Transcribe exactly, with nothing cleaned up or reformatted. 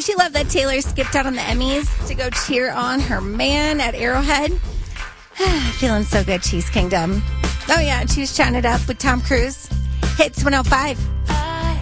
she love that Taylor skipped out on the Emmys to go cheer on her man at Arrowhead? Feeling so good, Cheese Kingdom. Oh, yeah, she was chatting it up with Tom Cruise. Hits one oh five.